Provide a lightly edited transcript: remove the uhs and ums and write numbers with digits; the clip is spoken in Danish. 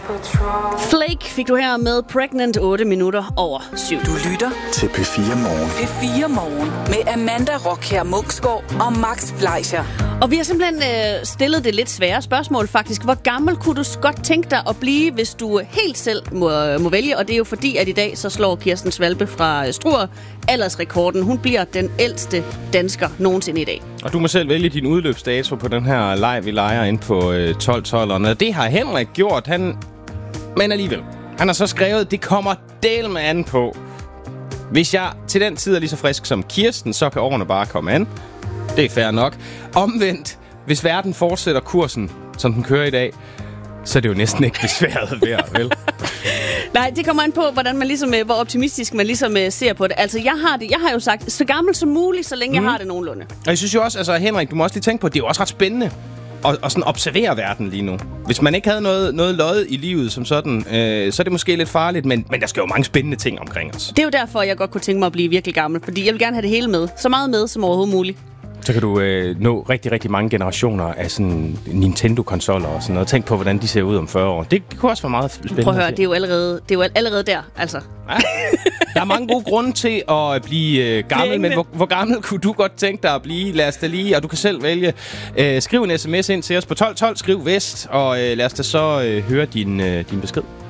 Flake fik du her med Pregnant 8 minutter over 7. Du lytter til P4 Morgen. P4 Morgen med Amanda Rockher Munksgaard og Max Fleischer. Og vi har simpelthen stillet det lidt svære spørgsmål faktisk. Hvor gammel kunne du godt tænke dig at blive, hvis du helt selv må vælge? Og det er jo fordi, at i dag så slår Kirsten Svalbe fra Struer aldersrekorden. Hun bliver den ældste dansker nogensinde i dag. Og du må selv vælge din udløbsdato på den her leg, vi leger ind på 12-12'erne. Det har Henrik gjort, men alligevel. Han har så skrevet, det kommer del med an på. Hvis jeg til den tid er lige så frisk som Kirsten, så kan årene bare komme an. Det er fair nok. Omvendt, hvis verden fortsætter kursen, som den kører i dag, så er det jo næsten ikke besværet værd, vel? Nej, det kommer an på, hvordan man ligesom, hvor optimistisk man ligesom ser på det. Altså, jeg har jo sagt, så gammel som muligt, så længe jeg har det nogenlunde. Og jeg synes jo også, altså Henrik, du må også lige tænke på, at det er jo også ret spændende at sådan observere verden lige nu. Hvis man ikke havde noget lod i livet som sådan, så er det måske lidt farligt, men der skal jo mange spændende ting omkring os. Det er jo derfor, jeg godt kunne tænke mig at blive virkelig gammel, fordi jeg vil gerne have det hele med. Så meget med som overhovedet muligt. Så kan du nå rigtig, rigtig mange generationer af sådan Nintendo-konsoller og sådan noget. Tænk på, hvordan de ser ud om 40 år. Det kunne også være meget spændende. Prøv at høre, det er jo allerede der, altså. Ja. Der er mange gode grunde til at blive gammel, men hvor gammel kunne du godt tænke dig at blive? Lad os da lige, og du kan selv vælge. Skriv en sms ind til os på 1212, skriv Vest, og lad os da så høre din besked.